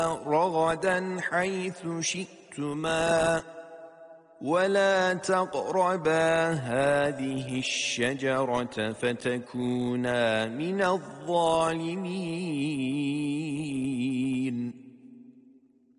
رغدا حيث شئتما ولا تقربا هذه الشجرة فتكونا من الظالمين.